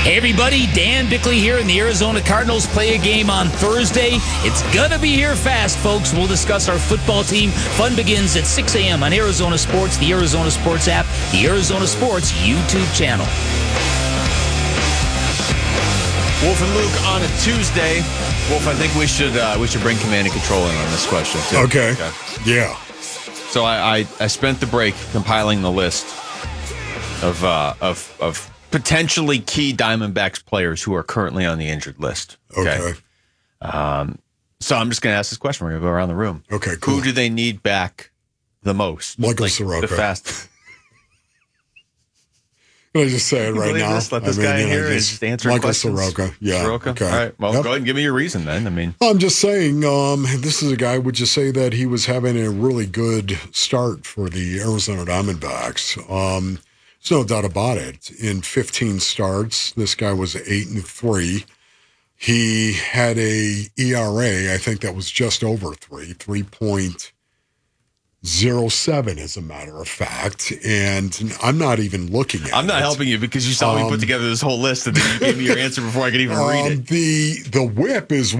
Hey everybody, Dan Bickley here, and the Arizona Cardinals play a game on Thursday. It's gonna be here fast, folks. We'll discuss our football team. Fun begins at 6 a.m. on Arizona Sports, the Arizona Sports app, the Arizona Sports YouTube channel. Wolf and Luke on a Tuesday. Wolf, I think we should bring command and control in on this question too. Okay. Yeah. So I spent the break compiling the list of potentially key Diamondbacks players who are currently on the injured list. Okay. So I'm just going to ask this question. We're going to go around the room. Okay, cool. Who do they need back the most? Michael Soroka. The fast. Can I just say it right now? Let this guy in here and just answer Michael questions. Soroka. Yeah. Soroka? Okay. All right. Well, Yep. go ahead and give me your reason then. I mean, I'm just saying, this is a guy, would you say that he was having a really good start for the Arizona Diamondbacks? There's no doubt about it. In 15 starts, this guy was 8-3. He had a ERA, I think that was just over 3.07, as a matter of fact. And I'm not even looking at it. I'm not helping you because you saw me put together this whole list and then you gave me your answer before I could even read it. The whip is,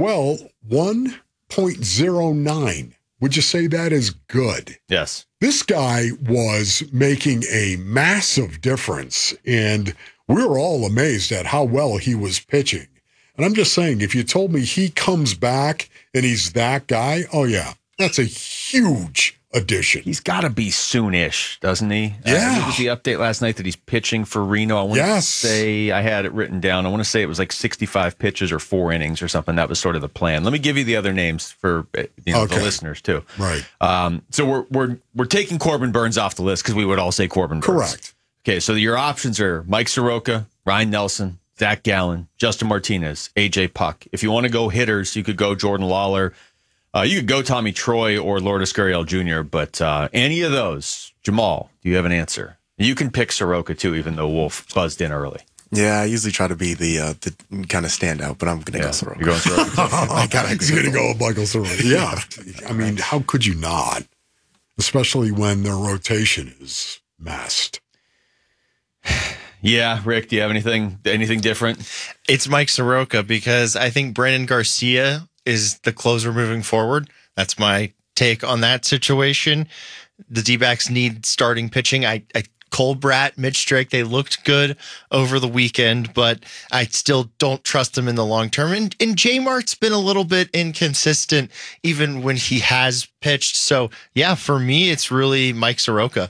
1.09. Would you say that is good? Yes. This guy was making a massive difference, and we were all amazed at how well he was pitching. And I'm just saying, if you told me he comes back and he's that guy, oh, yeah, that's a huge addition. He's got to be soonish, doesn't he? Yeah. What was the update last night that he's pitching for Reno? I want to say, I had it written down. I want to say it was like 65 pitches or 4 innings or something. That was sort of the plan. Let me give you the other names for the listeners too. Right. So we're taking Corbin Burnes off the list because we would all say Corbin Burnes. Correct. Okay, so your options are Mike Soroka, Ryan Nelson, Zach Gallen, Justin Martinez, AJ Puck. If you want to go hitters, you could go Jordan Lawler. You could go Tommy Troy or Lourdes Gurriel Jr., but any of those, Jamal, do you have an answer? You can pick Soroka, too, even though Wolf buzzed in early. Yeah, I usually try to be the kind of standout, but I'm going to go Soroka. You're going Soroka? He's going to go with Michael Soroka. Yeah. I mean, how could you not? Especially when their rotation is messed. Yeah, Rick, do you have anything different? It's Mike Soroka because I think Brandon Garcia is the closer moving forward. That's my take on that situation. The D-backs need starting pitching. Cole Bratt, Mitch Drake, they looked good over the weekend, but I still don't trust them in the long term. And J-Mart's been a little bit inconsistent even when he has pitched. So, yeah, for me, it's really Mike Soroka.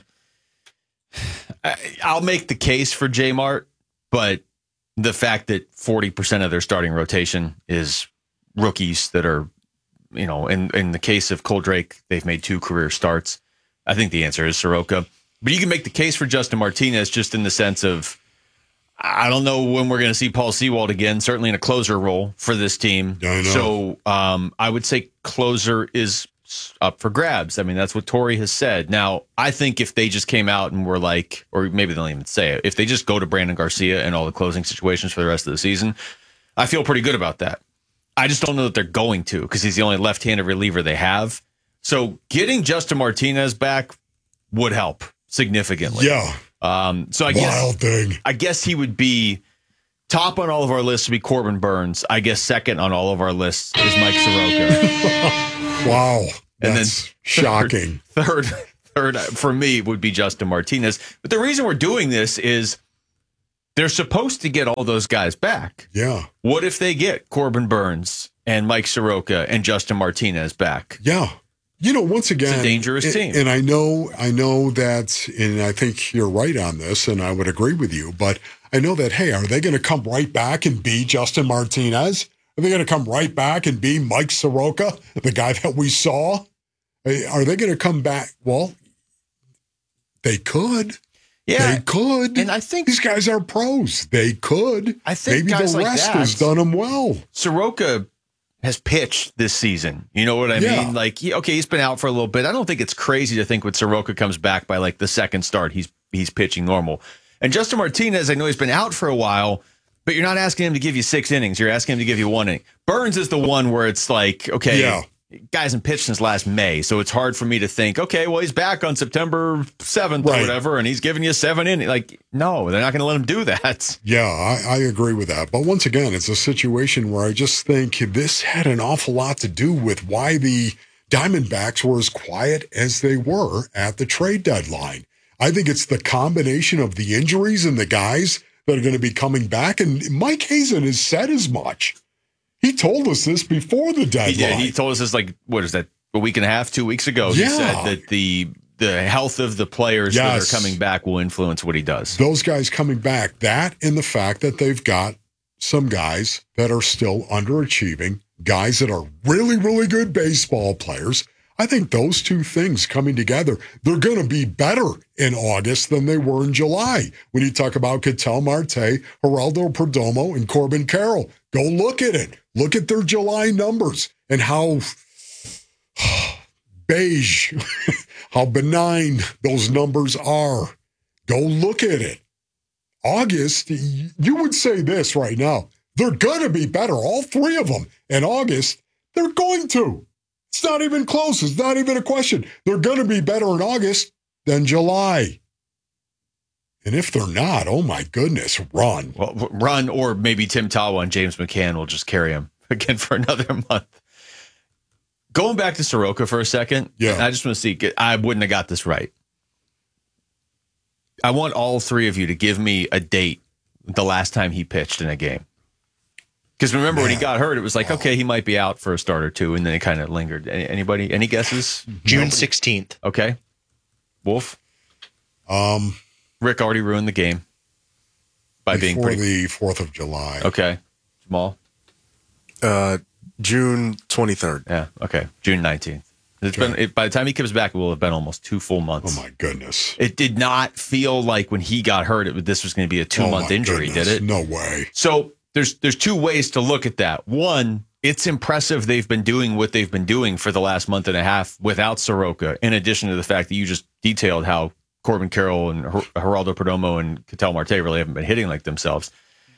I'll make the case for J-Mart, but the fact that 40% of their starting rotation is rookies that are, in the case of Cole Drake, they've made 2 career starts. I think the answer is Soroka. But you can make the case for Justin Martinez just in the sense of, I don't know when we're going to see Paul Sewald again, certainly in a closer role for this team. I know. So I would say closer is up for grabs. I mean, that's what Torrey has said. Now, I think if they just came out and were like, or maybe they'll even say it, if they just go to Brandon Garcia and all the closing situations for the rest of the season, I feel pretty good about that. I just don't know that they're going to because he's the only left-handed reliever they have. So getting Justin Martinez back would help significantly. Yeah. So I guess he would be top on all of our lists would be Corbin Burnes. I guess second on all of our lists is Mike Soroka. Wow. And That's then shocking. Third for me would be Justin Martinez. But the reason we're doing this is they're supposed to get all those guys back. Yeah. What if they get Corbin Burnes and Mike Soroka and Justin Martinez back? Yeah. Once again, it's a dangerous team. And I know that, and I think you're right on this, and I would agree with you, but I know that, hey, are they going to come right back and be Justin Martinez? Are they going to come right back and be Mike Soroka, the guy that we saw? Are they going to come back? Well, they could. Yeah, they could. And I think these guys are pros. They could. I think maybe the rest has done them well. Soroka has pitched this season. You know what I mean? Like, he's been out for a little bit. I don't think it's crazy to think when Soroka comes back by like the second start, he's pitching normal. And Justin Martinez, I know he's been out for a while, but you're not asking him to give you 6 innings. You're asking him to give you 1 inning. Burnes is the one where it's like, okay, guy hasn't pitched since last May, so it's hard for me to think, okay, well, he's back on September 7th or whatever, and he's giving you 7 innings. Like, no, they're not going to let him do that. Yeah, I agree with that. But once again, it's a situation where I just think this had an awful lot to do with why the Diamondbacks were as quiet as they were at the trade deadline. I think it's the combination of the injuries and the guys that are going to be coming back. And Mike Hazen has said as much. He told us this before the deadline. He did. He told us this, like, what is that, a week and a half, 2 weeks ago? Yeah. He said that the health of the players that are coming back will influence what he does. Those guys coming back, that and the fact that they've got some guys that are still underachieving, guys that are really, really good baseball players. I think those two things coming together, they're going to be better in August than they were in July. When you talk about Ketel Marte, Geraldo Perdomo, and Corbin Carroll, go look at it. Look at their July numbers and how beige, how benign those numbers are. Go look at it. August, you would say this right now. They're going to be better, all three of them. In August, they're going to. It's not even close. It's not even a question. They're going to be better in August than July. And if they're not, oh my goodness, run. Well, run, or maybe Tim Tawa and James McCann will just carry him again for another month. Going back to Soroka for a second, I just want to see, I wouldn't have got this right. I want all three of you to give me a date the last time he pitched in a game. Because remember, when he got hurt, it was like, okay, he might be out for a start or two, and then it kind of lingered. Anybody? Any guesses? June 16th. Okay. Wolf? Rick already ruined the game by being before the 4th of July. Okay. Jamal? June 23rd. Yeah, okay. June 19th. It's been, by the time he comes back, it will have been almost 2 full months. Oh, my goodness. It did not feel like when he got hurt, this was going to be a 2-month injury, goodness. did it? No way. So there's two ways to look at that. One, it's impressive they've been doing what they've been doing for the last month and a half without Soroka, in addition to the fact that you just detailed how Corbin Carroll and Geraldo Perdomo and Ketel Marte really haven't been hitting like themselves.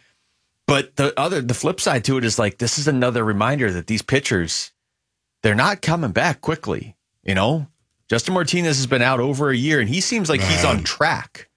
But the flip side to it is, like, this is another reminder that these pitchers, they're not coming back quickly. You know, Justin Martinez has been out over a year, and he seems like he's on track.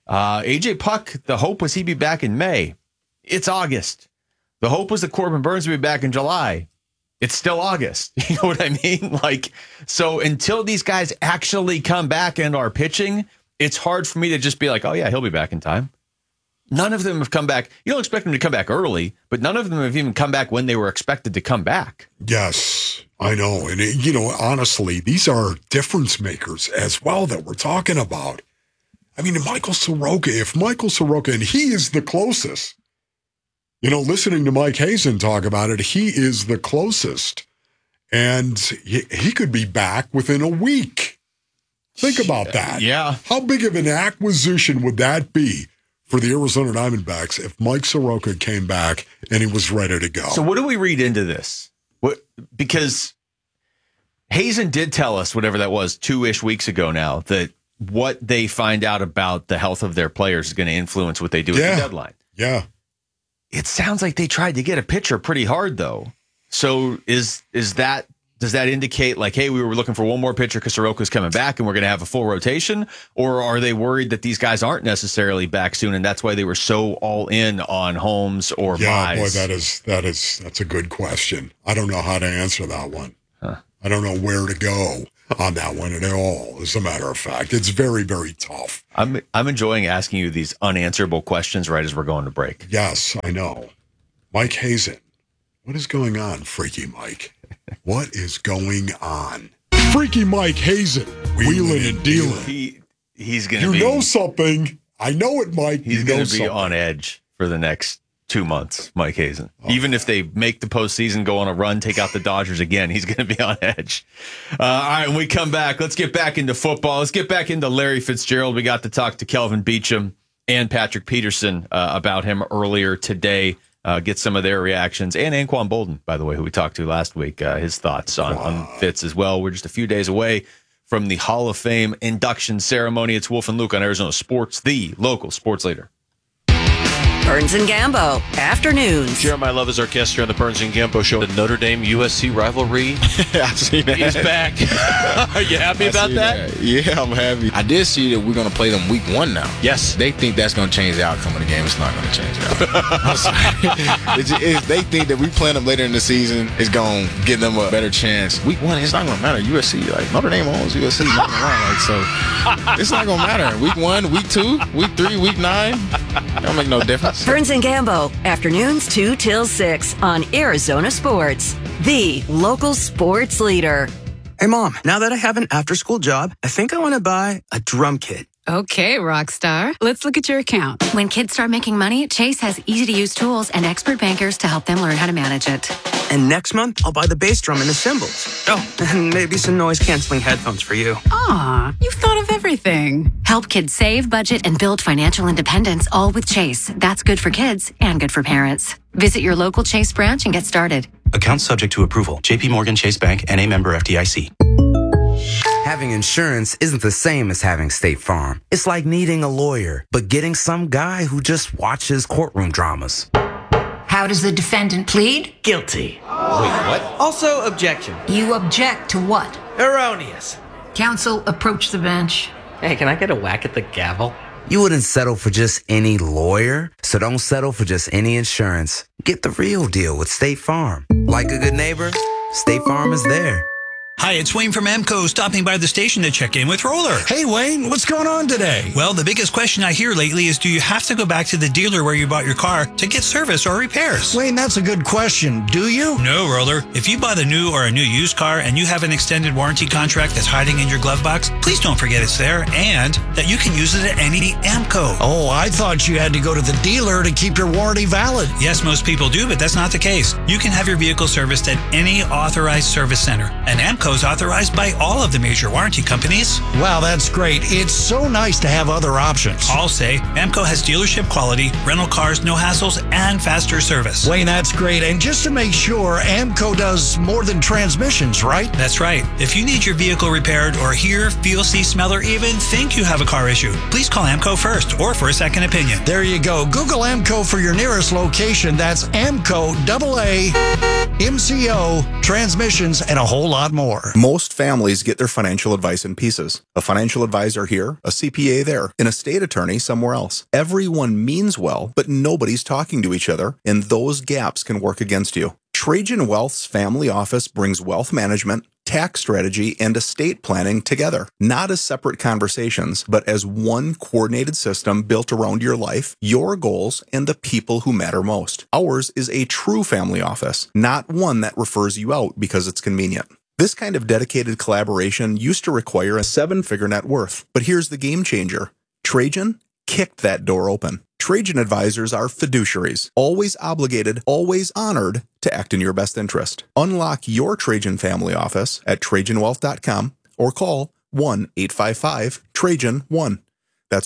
AJ Puck, the hope was he'd be back in May. It's August. The hope was that Corbin Burns would be back in July. It's still August. You know what I mean? Like, so until these guys actually come back and are pitching, it's hard for me to just be like, oh, yeah, he'll be back in time. None of them have come back. You don't expect them to come back early, but none of them have even come back when they were expected to come back. Yes, I know. And, honestly, these are difference makers as well that we're talking about. I mean, Michael Soroka, and he is the closest. Listening to Mike Hazen talk about it, he is the closest. And he could be back within a week. Think about that. Yeah. How big of an acquisition would that be for the Arizona Diamondbacks if Mike Soroka came back and he was ready to go? So what do we read into this? Because Hazen did tell us, whatever that was, 2-ish weeks ago now, that what they find out about the health of their players is going to influence what they do at the deadline. Yeah. It sounds like they tried to get a pitcher pretty hard, though. So does that indicate, like, hey, we were looking for one more pitcher because Soroka's coming back and we're going to have a full rotation? Or are they worried that these guys aren't necessarily back soon and that's why they were so all in on Holmes or Mize? Boy, that's a good question. I don't know how to answer that one. I don't know where to go on that one at all, as a matter of fact. It's very, very tough. I'm enjoying asking you these unanswerable questions right as we're going to break. Yes, I know. Mike Hazen. What is going on, Freaky Mike? What is going on? Freaky Mike Hazen, wheeling and dealing. He's going to be... You know something. I know it, Mike. He's going to be on edge for the next 2 months, Mike Hazen. Even if they make the postseason, go on a run, take out the Dodgers again, he's going to be on edge. All right, when we come back, let's get back into football. Let's get back into Larry Fitzgerald. We got to talk to Kelvin Beachum and Patrick Peterson about him earlier today. Get some of their reactions. And Anquan Bolden, by the way, who we talked to last week, his thoughts on Fitz as well. We're just a few days away from the Hall of Fame induction ceremony. It's Wolf and Luke on Arizona Sports, the local sports leader. Burns and Gambo, afternoons. Jeremiah Love is our guest here on the Burns and Gambo Show. The Notre Dame USC rivalry I've seen that. is back. Are you happy about that? Yeah, I'm happy. I did see that we're going to play them week 1 now. Yes. They think that's going to change the outcome of the game. It's not going to change the outcome. I'm sorry. They think that we playing them later in the season is going to give them a better chance. Week 1, it's not going to matter. USC, like Notre Dame owns USC. Not gonna lie, like, so it's not going to matter. Week 1, week 2, week 3, week 9. It don't make no difference. Burns and Gambo, afternoons 2 till 6 on Arizona Sports, the local sports leader. Hey, Mom, now that I have an after-school job, I think I want to buy a drum kit. Okay, Rockstar. Let's look at your account. When kids start making money, Chase has easy-to-use tools and expert bankers to help them learn how to manage it. And next month, I'll buy the bass drum and the cymbals. Oh, and maybe some noise-canceling headphones for you. Aw, you've thought of everything. Help kids save, budget, and build financial independence, all with Chase. That's good for kids and good for parents. Visit your local Chase branch and get started. Account subject to approval. JP Morgan Chase Bank, N.A. member FDIC. Having insurance isn't the same as having State Farm. It's like needing a lawyer, but getting some guy who just watches courtroom dramas. How does the defendant plead? Guilty. Wait, what? Also, objection. You object to what? Erroneous. Counsel, approach the bench. Hey, can I get a whack at the gavel? You wouldn't settle for just any lawyer, so don't settle for just any insurance. Get the real deal with State Farm. Like a good neighbor, State Farm is there. Hi, it's Wayne from AMCO, stopping by the station to check in with Roller. Hey, Wayne, what's going on today? Well, the biggest question I hear lately is, do you have to go back to the dealer where you bought your car to get service or repairs? Wayne, that's a good question. Do you? No, Roller. If you bought a new or a new used car and you have an extended warranty contract that's hiding in your glove box, please don't forget it's there and that you can use it at any AMCO. Oh, I thought you had to go to the dealer to keep your warranty valid. Yes, most people do, but that's not the case. You can have your vehicle serviced at any authorized service center, and AMCO is authorized by all of the major warranty companies. Wow, that's great. It's so nice to have other options. I'll say AMCO has dealership quality, rental cars, no hassles, and faster service. Wayne, that's great. And just to make sure, AMCO does more than transmissions, right? That's right. If you need your vehicle repaired or hear, feel, see, smell, or even think you have a car issue, please call AMCO first or for a second opinion. There you go. Google AMCO for your nearest location. That's AMCO, AA, MCO, transmissions, and a whole lot more. Most families get their financial advice in pieces. A financial advisor here, a CPA there, an estate attorney somewhere else. Everyone means well, but nobody's talking to each other, and those gaps can work against you. Trajan Wealth's family office brings wealth management, tax strategy, and estate planning together, not as separate conversations, but as one coordinated system built around your life, your goals, and the people who matter most. Ours is a true family office, not one that refers you out because it's convenient. This kind of dedicated collaboration used to require a 7-figure net worth, but here's the game changer. Trajan kicked that door open. Trajan advisors are fiduciaries, always obligated, always honored to act in your best interest. Unlock your Trajan family office at TrajanWealth.com or call 1-855-TRAJAN-1. That's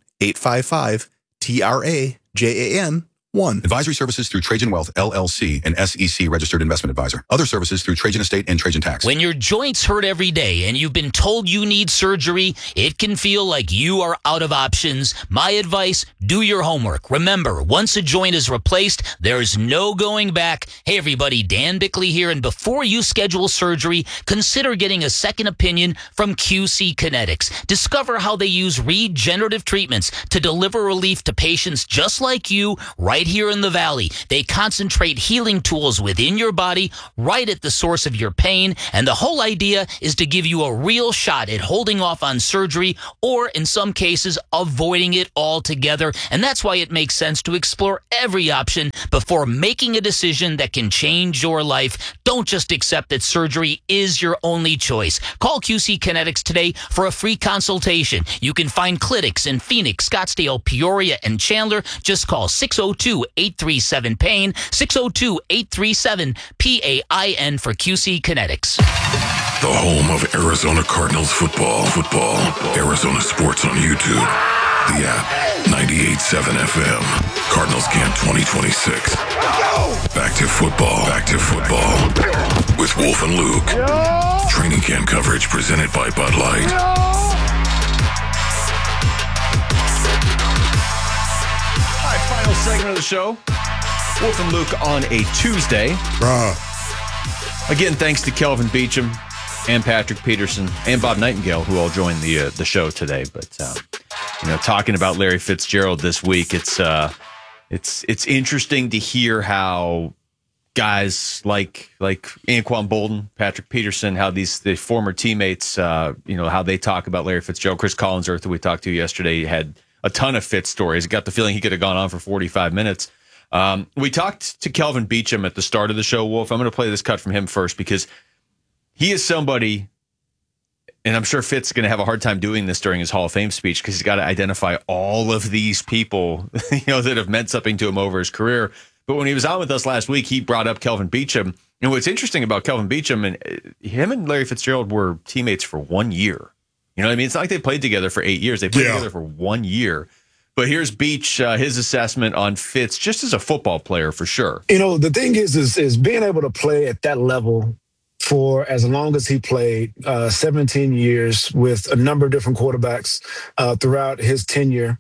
1-855-TRAJAN-1. Advisory services through Trajan Wealth, LLC, an SEC registered investment advisor. Other services through Trajan Estate and Trajan Tax. When your joints hurt every day and you've been told you need surgery, it can feel like you are out of options. My advice, do your homework. Remember, once a joint is replaced, there's no going back. Hey everybody, Dan Bickley here, and before you schedule surgery, consider getting a second opinion from QC Kinetics. Discover how they use regenerative treatments to deliver relief to patients just like you right here in the Valley. They concentrate healing tools within your body right at the source of your pain, and the whole idea is to give you a real shot at holding off on surgery or, in some cases, avoiding it altogether. And that's why it makes sense to explore every option before making a decision that can change your life. Don't just accept that surgery is your only choice. Call QC Kinetics today for a free consultation. You can find clinics in Phoenix, Scottsdale, Peoria, and Chandler. Just call 602-837-PAIN, 602-837-PAIN for QC Kinetics. The home of Arizona Cardinals football. Arizona Sports on YouTube. The app, 98.7 FM. Cardinals Camp 2026. Back to football. With Wolf and Luke. Training camp coverage presented by Bud Light. Final segment of the show. Wolf and Luke on a Tuesday. Again, thanks to Kelvin Beachum and Patrick Peterson and Bob Nightingale, who all joined the show today. But talking about Larry Fitzgerald this week, it's interesting to hear how guys like Anquan Boldin, Patrick Peterson, how the former teammates, how they talk about Larry Fitzgerald. Chris Collinsworth, who we talked to yesterday, had a ton of Fitz stories. Got the feeling he could have gone on for 45 minutes. We talked to Kelvin Beachum at the start of the show, Wolf. I'm going to play this cut from him first because he is somebody, and I'm sure Fitz is going to have a hard time doing this during his Hall of Fame speech because he's got to identify all of these people, that have meant something to him over his career. But when he was on with us last week, he brought up Kelvin Beachum. And what's interesting about Kelvin Beachum, and him and Larry Fitzgerald were teammates for 1 year. You know what I mean? It's not like they played together for 8 years. They played together for 1 year. But here's Beach, his assessment on Fitz, just as a football player, for sure. The thing is being able to play at that level for as long as he played, 17 years with a number of different quarterbacks throughout his tenure.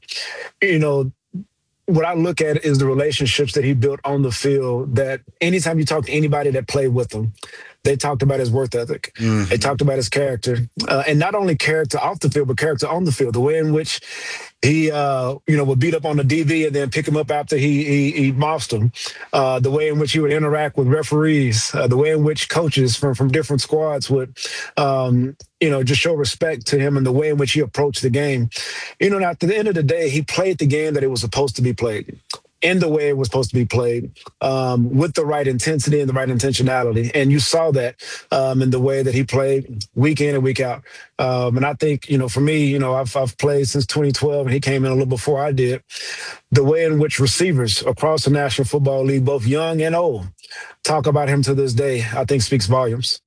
What I look at is the relationships that he built on the field, that anytime you talk to anybody that played with him, they talked about his work ethic. Mm-hmm. They talked about his character. And not only character off the field, but character on the field. The way in which he, would beat up on the DB and then pick him up after he mossed him. The way in which he would interact with referees. The way in which coaches from different squads would, just show respect to him, and the way in which he approached the game. At the end of the day, he played the game that it was supposed to be played, in the way it was supposed to be played, with the right intensity and the right intentionality. And you saw that in the way that he played week in and week out. And I think, for me, I've played since 2012, and he came in a little before I did. The way in which receivers across the National Football League, both young and old, talk about him to this day, I think speaks volumes.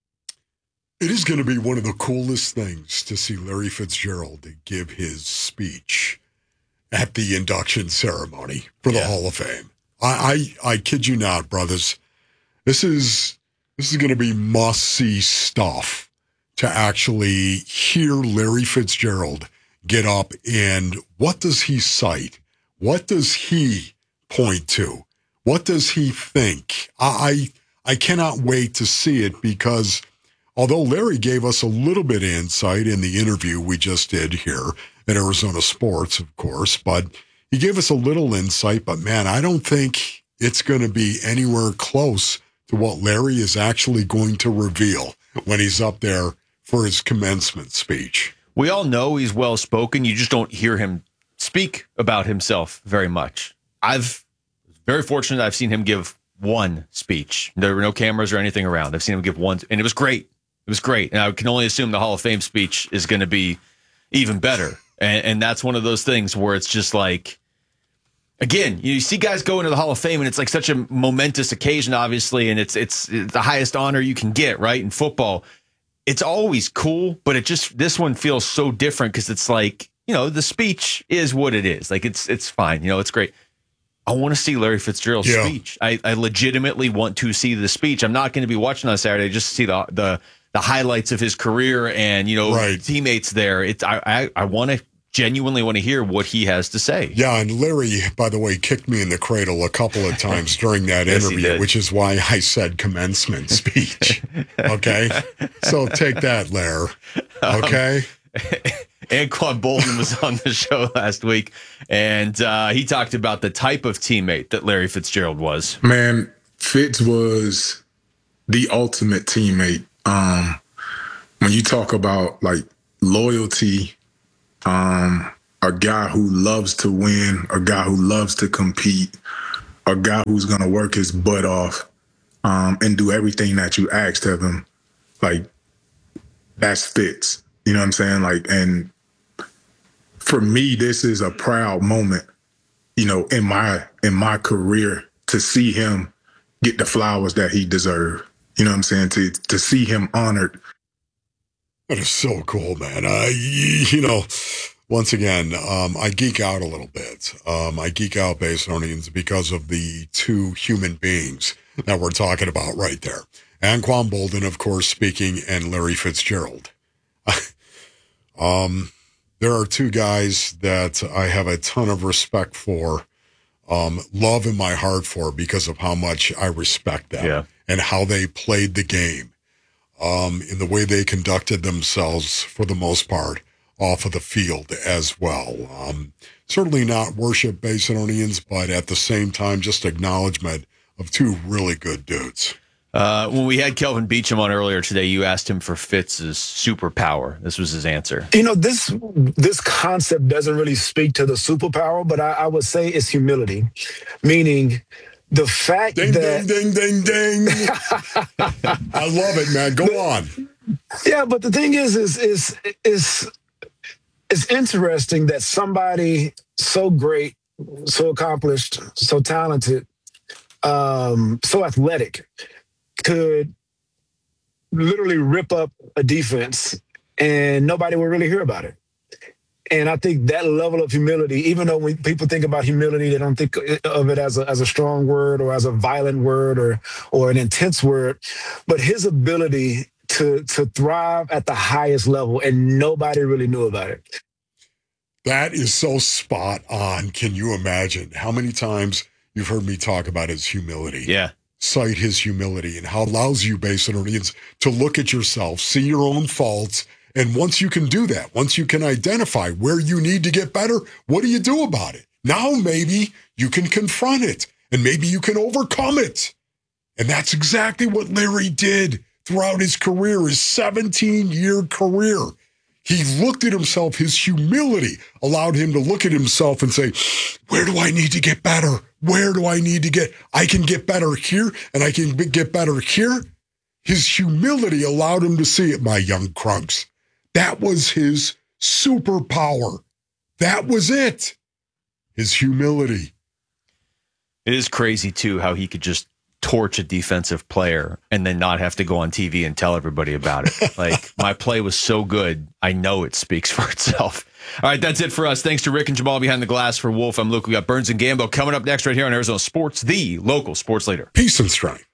It is going to be one of the coolest things to see Larry Fitzgerald give his speech at the induction ceremony for the Hall of Fame. I kid you not, brothers. This is going to be must-see stuff to actually hear Larry Fitzgerald get up, and what does he cite? What does he point to? What does he think? I cannot wait to see it, because although Larry gave us a little bit of insight in the interview we just did here at Arizona Sports, of course, but he gave us a little insight. But, man, I don't think it's going to be anywhere close to what Larry is actually going to reveal when he's up there for his commencement speech. We all know he's well-spoken. You just don't hear him speak about himself very much. I've very fortunate I've seen him give one speech. There were no cameras or anything around. I've seen him give one, and it was great. It was great. And I can only assume the Hall of Fame speech is going to be even better. And that's one of those things where it's just like, again, you see guys go into the Hall of Fame, and it's like such a momentous occasion, obviously, and it's the highest honor you can get, right, in football. It's always cool, but this one feels so different because it's like, the speech is what it is. Like, it's fine. It's great. I want to see Larry Fitzgerald's speech. I legitimately want to see the speech. I'm not going to be watching on Saturday just to see the highlights of his career and, teammates there. I genuinely want to hear what he has to say. Yeah, and Larry, by the way, kicked me in the cradle a couple of times during that interview, which is why I said commencement speech. Okay? So take that, Larry. Okay? Anquan Boldin was on the show last week, and he talked about the type of teammate that Larry Fitzgerald was. Man, Fitz was the ultimate teammate. When you talk about, like, loyalty, a guy who loves to win, a guy who loves to compete, a guy who's going to work his butt off and do everything that you asked of him, like, that's Fitz. You know what I'm saying? Like, and for me, this is a proud moment, in my career, to see him get the flowers that he deserved. You know what I'm saying? To see him honored. That is so cool, man. Once again, I geek out a little bit. I geek out, Basinonians, because of the two human beings that we're talking about right there. Anquan Boldin, of course, speaking, and Larry Fitzgerald. There are two guys that I have a ton of respect for love in my heart for because of how much I respect them and how they played the game, in the way they conducted themselves for the most part off of the field as well. Certainly not worship Basinonians, but at the same time, just acknowledgement of two really good dudes. When we had Kelvin Beachum on earlier today, you asked him for Fitz's superpower. This was his answer. This concept doesn't really speak to the superpower, but I would say it's humility, meaning the fact ding, that ding, ding, ding, ding. I love it, man. Go on. Yeah, but the thing is it's interesting that somebody so great, so accomplished, so talented, so athletic could literally rip up a defense and nobody will really hear about it. And I think that level of humility, even though when people think about humility, they don't think of it as a strong word or as a violent word or an intense word, but his ability to thrive at the highest level and nobody really knew about it. That is so spot on. Can you imagine how many times you've heard me talk about his humility? Yeah. Cite his humility and how it allows you, Basinonians, to look at yourself, see your own faults. And once you can do that, once you can identify where you need to get better, what do you do about it? Now maybe you can confront it and maybe you can overcome it. And that's exactly what Larry did throughout his career, his 17-year career. He looked at himself. His humility allowed him to look at himself and say, where do I need to get better? Where do I need to get? I can get better here and I can get better here. His humility allowed him to see it, my young crunks. That was his superpower. That was it. His humility. It is crazy, too, how he could just torch a defensive player and then not have to go on TV and tell everybody about it. Like, my play was so good, I know it speaks for itself. All right, that's it for us. Thanks to Rick and Jamal behind the glass. For Wolf, I'm Luke. We got Burns and Gambo coming up next right here on Arizona Sports, the local sports leader. Peace and strength.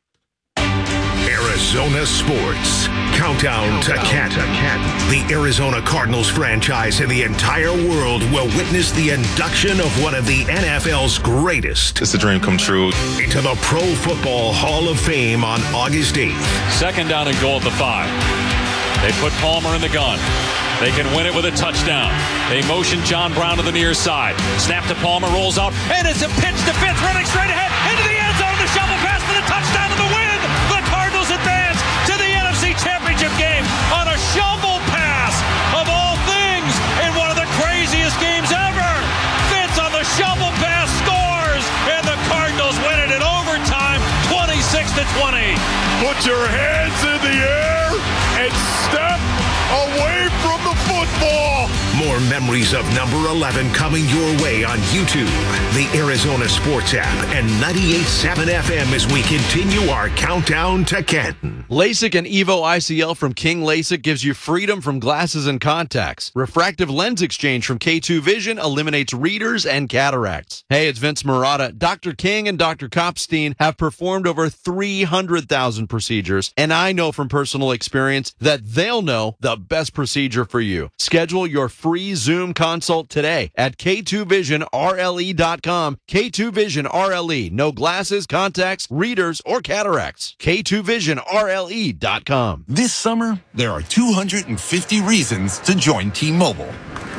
Arizona Sports. Countdown to Canton. The Arizona Cardinals franchise and the entire world will witness the induction of one of the NFL's greatest. It's a dream come true. Into the Pro Football Hall of Fame on August 8th. Second down and goal at the 5. They put Palmer in the gun. They can win it with a touchdown. They motion John Brown to the near side. Snap to Palmer, rolls out, and it's a pitch to Fitz, running straight ahead into the end zone. The shovel pass for the touchdown and the win. The Cardinals advance to the NFC Championship game on a shovel pass of all things in one of the craziest games ever. Fitz on the shovel pass scores, and the Cardinals win it in overtime, 26-20. Put your hands in the air and step away from the football. More memories of number 11 coming your way on YouTube, the Arizona Sports app, and 98.7 FM as we continue our countdown to Canton. LASIK and EVO ICL from King LASIK gives you freedom from glasses and contacts. Refractive lens exchange from K2 Vision eliminates readers and cataracts. Hey, it's Vince Marotta. Dr. King and Dr. Kopstein have performed over 300,000 procedures, and I know from personal experience that they'll know the best procedure for you. Schedule your free Zoom consult today at K2VisionRLE.com. K2 Vision RLE. No glasses, contacts, readers, or cataracts. K2VisionRLE.com. This summer, there are 250 reasons to join T-Mobile.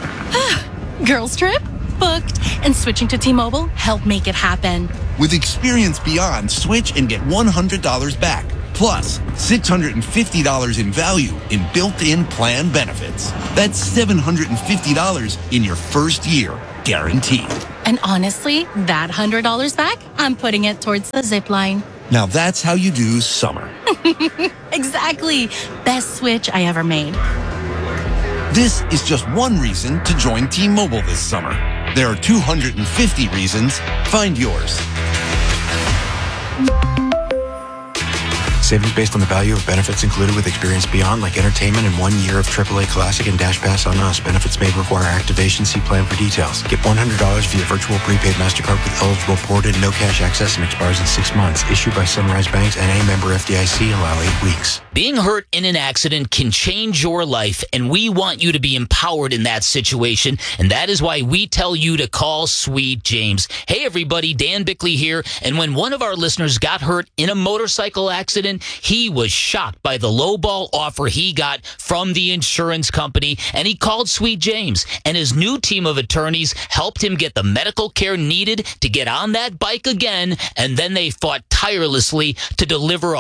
Girls trip? Booked. And switching to T-Mobile helped make it happen. With Experience Beyond, switch and get $100 back. Plus, $650 in value in built-in plan benefits. That's $750 in your first year, guaranteed. And honestly, that $100 back, I'm putting it towards the zip line. Now that's how you do summer. Exactly. Best switch I ever made. This is just one reason to join T-Mobile this summer. There are 250 reasons. Find yours. Savings based on the value of benefits included with Experience Beyond, like entertainment and 1 year of AAA Classic and Dash Pass on Us. Benefits may require activation. See plan for details. Get $100 via virtual prepaid MasterCard with eligible ported, no cash access, and expires in 6 months. Issued by Sunrise Banks and a member FDIC. Allow 8 weeks. Being hurt in an accident can change your life, and we want you to be empowered in that situation, and that is why we tell you to call Sweet James. Hey, everybody, Dan Bickley here, and when one of our listeners got hurt in a motorcycle accident, he was shocked by the lowball offer he got from the insurance company, and he called Sweet James, and his new team of attorneys helped him get the medical care needed to get on that bike again, and then they fought tirelessly to deliver a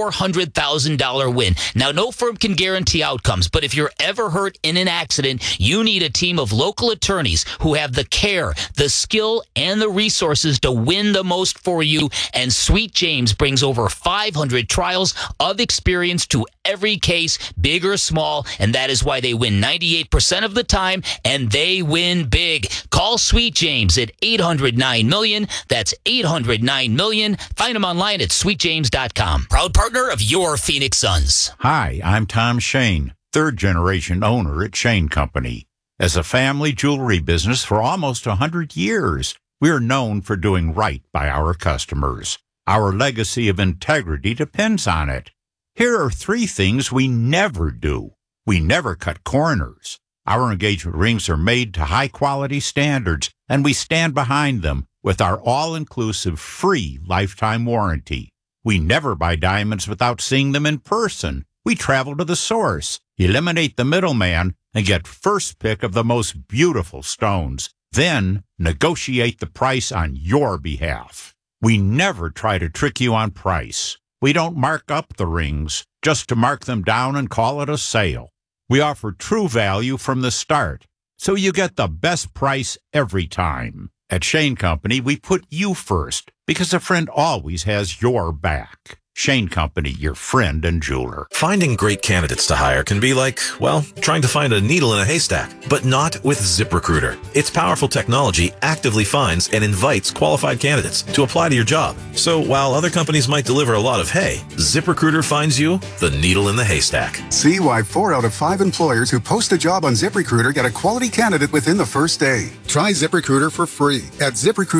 $400,000 win. Now, no firm can guarantee outcomes, but if you're ever hurt in an accident, you need a team of local attorneys who have the care, the skill, and the resources to win the most for you. And Sweet James brings over 500 trials of experience to every case, big or small, and that is why they win 98% of the time, and they win big. Call Sweet James at 800-9-million. That's 800-9-million. Find them online at sweetjames.com. Proud partner of your Phoenix Suns. Hi, I'm Tom Shane, third-generation owner at Shane Company. As a family jewelry business for almost 100 years, we're known for doing right by our customers. Our legacy of integrity depends on it. Here are 3 things we never do. We never cut corners. Our engagement rings are made to high-quality standards, and we stand behind them with our all-inclusive free lifetime warranty. We never buy diamonds without seeing them in person. We travel to the source, eliminate the middleman, and get first pick of the most beautiful stones. Then negotiate the price on your behalf. We never try to trick you on price. We don't mark up the rings just to mark them down and call it a sale. We offer true value from the start, so you get the best price every time. At Shane Company, we put you first because a friend always has your back. Shane Company, your friend and jeweler. Finding great candidates to hire can be like, well, trying to find a needle in a haystack, but not with ZipRecruiter. Its powerful technology actively finds and invites qualified candidates to apply to your job. So while other companies might deliver a lot of hay, ZipRecruiter finds you the needle in the haystack. See why 4 out of 5 employers who post a job on ZipRecruiter get a quality candidate within the first day. Try ZipRecruiter for free at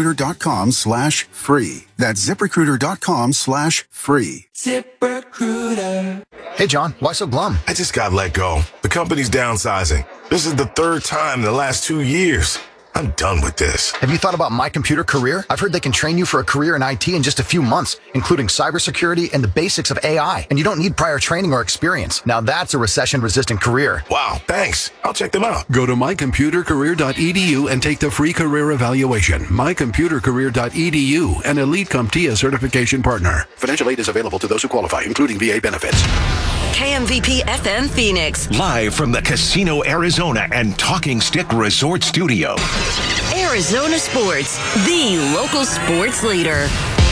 ZipRecruiter.com/free. That's ZipRecruiter.com/free. ZipRecruiter. Hey, John, why so glum? I just got let go. The company's downsizing. This is the 3rd time in the last 2 years. I'm done with this. Have you thought about My Computer Career? I've heard they can train you for a career in IT in just a few months, including cybersecurity and the basics of AI. And you don't need prior training or experience. Now that's a recession-resistant career. Wow, thanks. I'll check them out. Go to mycomputercareer.edu and take the free career evaluation. mycomputercareer.edu, an Elite CompTIA certification partner. Financial aid is available to those who qualify, including VA benefits. KMVP FM Phoenix. Live from the Casino Arizona and Talking Stick Resort Studio. Arizona Sports, the local sports leader.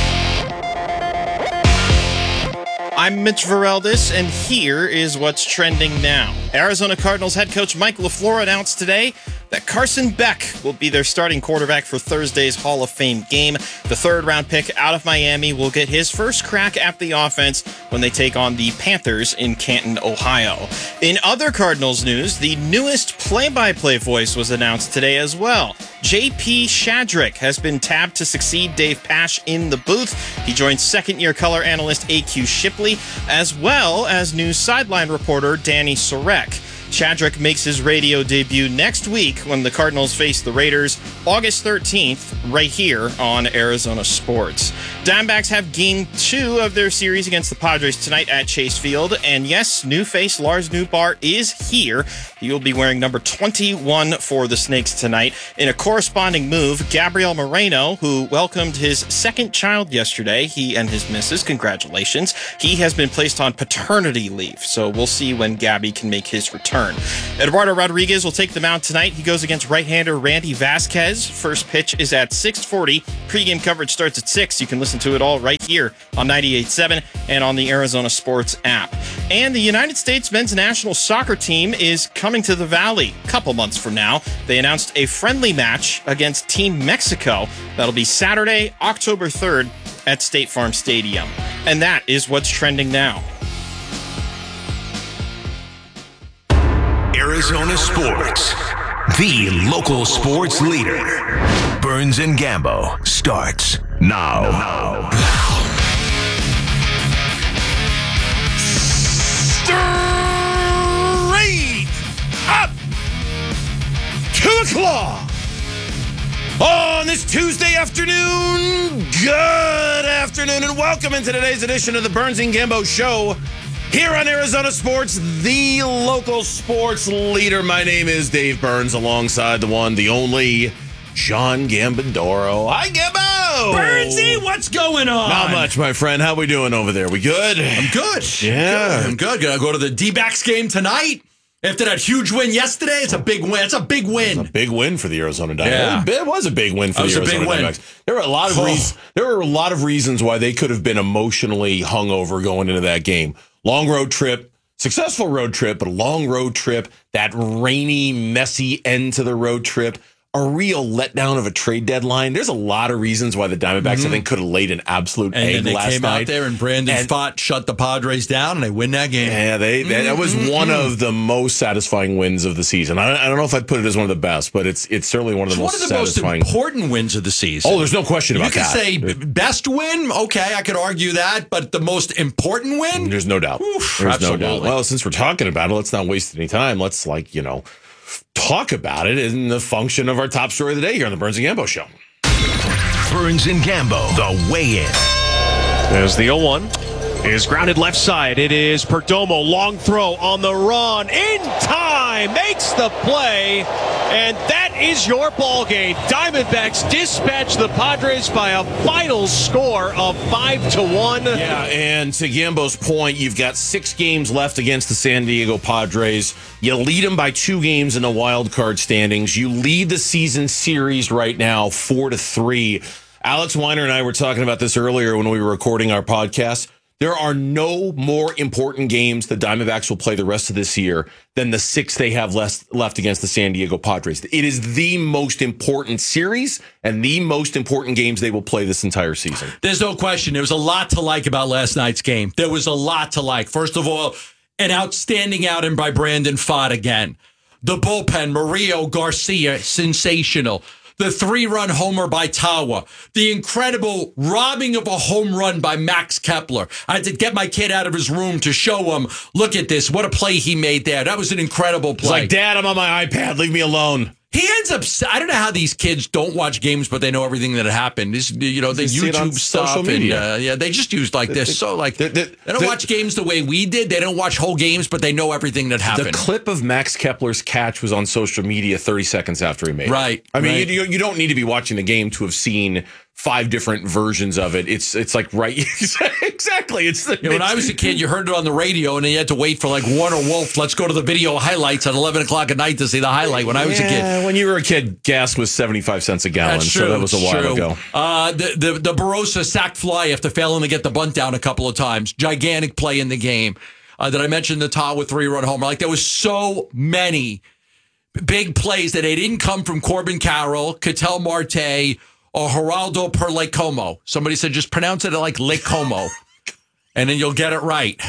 I'm Mitch Vareldis, and here is what's trending now. Arizona Cardinals head coach Mike LaFleur announced today that Carson Beck will be their starting quarterback for Thursday's Hall of Fame game. The 3rd-round pick out of Miami will get his first crack at the offense when they take on the Panthers in Canton, Ohio. In other Cardinals news, the newest play-by-play voice was announced today as well. J.P. Shadrick has been tabbed to succeed Dave Pasch in the booth. He joins second-year color analyst A.Q. Shipley, as well as new sideline reporter Danny Sorek. Shadrick makes his radio debut next week when the Cardinals face the Raiders August 13th, right here on Arizona Sports. Diamondbacks have Game 2 of their series against the Padres tonight at Chase Field. And yes, new face Lars Nootbaar is here. He will be wearing number 21 for the Snakes tonight. In a corresponding move, Gabriel Moreno, who welcomed his second child yesterday, he and his missus, congratulations. He has been placed on paternity leave, so we'll see when Gabby can make his return. Eduardo Rodriguez will take the mound tonight. He goes against right-hander Randy Vasquez. First pitch is at 6:40. Pre-game coverage starts at 6. You can listen to it all right here on 98.7 and on the Arizona Sports app. And the United States men's national soccer team is coming to the Valley a couple months from now. They announced a friendly match against Team Mexico. That'll be Saturday, October 3rd at State Farm Stadium. And that is what's trending now. Arizona Sports, the local sports leader. Burns and Gambo starts now. Straight up 2 o'clock on this Tuesday afternoon. Good afternoon and welcome into today's edition of the Burns and Gambo Show here on Arizona Sports, the local sports leader. My name is Dave Burns, alongside the one, the only John Gambadoro. Hi, Gambo! Burnsy, what's going on? Not much, my friend. How we doing over there? We good? I'm good. Yeah. I'm good. Gonna go to the D-backs game tonight. After that huge win yesterday, it's a big win. It's a big win. It's a big win for the Arizona Diamondbacks. Yeah. It was a big win for the Arizona Diamondbacks. There were a lot of reasons. There were a lot of reasons why they could have been emotionally hungover going into that game. Long road trip, successful road trip, but a long road trip. That rainy, messy end to the road trip. A real letdown of a trade deadline. There's a lot of reasons why the Diamondbacks, I think, could have laid an absolute egg last night. And they came out there and Brandon Pfaadt shut the Padres down and they win that game. Yeah, that was one of the most satisfying wins of the season. I don't know if I'd put it as one of the best, but it's certainly one of the most satisfying. Most important wins of the season. Oh, there's no question about that. You could say best win. Okay, I could argue that, but the most important win? There's no doubt. There's no doubt. Well, since we're talking about it, let's not waste any time. Let's talk about it in the function of our top story of the day here on the Burns and Gambo Show. Burns and Gambo, the weigh-in. As the 0-1 is grounded left side. It is Perdomo. Long throw on the run. In time. Makes the play. And that is your ball game. Diamondbacks dispatch the Padres by a final score of 5-1. Yeah, and to Gambo's point, you've got 6 games left against the San Diego Padres. You lead them by 2 games in the wild card standings. You lead the season series right now 4-3. Alex Weiner and I were talking about this earlier when we were recording our podcast. There are no more important games the Diamondbacks will play the rest of this year than the 6 they have left against the San Diego Padres. It is the most important series and the most important games they will play this entire season. There's no question. There was a lot to like about last night's game. There was a lot to like. First of all, an outstanding outing by Brandon Pfaadt again. The bullpen, Mario Garcia, sensational. The 3-run homer by Tawa. The incredible robbing of a home run by Max Kepler. I had to get my kid out of his room to show him, look at this, what a play he made there. That was an incredible play. It's like, Dad, I'm on my iPad. Leave me alone. He ends up, I don't know how these kids don't watch games, but they know everything that happened. This, the YouTube stuff. Social media. And, they just use they don't watch games the way we did. They don't watch whole games, but they know everything that happened. The clip of Max Kepler's catch was on social media 30 seconds after he made it. Right. I mean, you don't need to be watching the game to have seen 5 different versions of it. It's like, right. Exactly. When I was a kid, you heard it on the radio and then you had to wait for like Warner Wolf. Let's go to the video highlights at 11 o'clock at night to see the highlight when I was a kid. When you were a kid, gas was 75 cents a gallon. That's true. So that was a while ago. The Barossa sack fly after failing to get the bunt down a couple of times. Gigantic play in the game. Did I mention the Tawa 3-run homer? Like there was so many big plays that they didn't come from Corbin Carroll, Ketel Marte, or Geraldo Perlecomo. Somebody said just pronounce it like Lake Como, and then you'll get it right.